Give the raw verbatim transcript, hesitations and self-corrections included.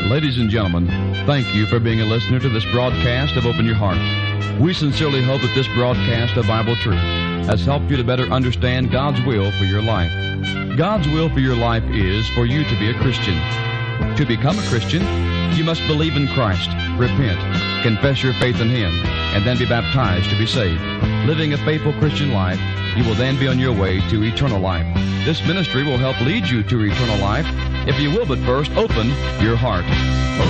Ladies and gentlemen, thank you for being a listener to this broadcast of Open Your Heart. We sincerely hope that this broadcast of Bible truth has helped you to better understand God's will for your life. God's will for your life is for you to be a Christian. To become a Christian, you must believe in Christ, repent, confess your faith in Him, and then be baptized to be saved. Living a faithful Christian life, you will then be on your way to eternal life. This ministry will help lead you to eternal life if you will but first open your heart.